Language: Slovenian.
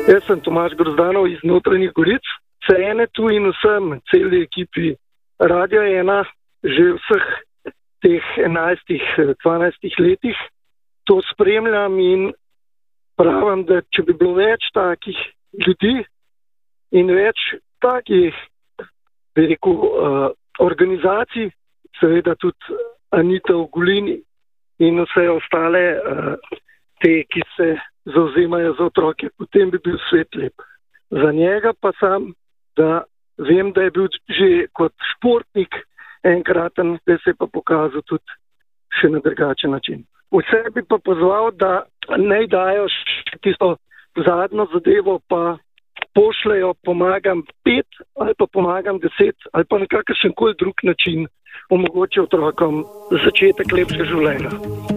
Jaz sem Tomaž Grozdanov iz Notranjih Goric. Vse tu in vsem, celi ekipi Radia 1, že vseh teh 11-12 letih to spremljam in pravim, da če bi bilo več takih ljudi in več takih, bi rekel, organizacij, seveda tudi Anita Ogulin in vse ostale te, ki se zauzemajo za otroke, potem bi bil svet lep. Za njega pa sam, da vem, da je bil že kot športnik enkraten, da se je pa pokazal tudi še na drugačen način. Vse bi pa pozval, da ne dajo še tisto zadnjo zadevo, pa pošljajo pomagam 5 ali pa pomagam 10 ali pa na kakršen koli drug način omogočijo otrokom začetek lepšega življenja.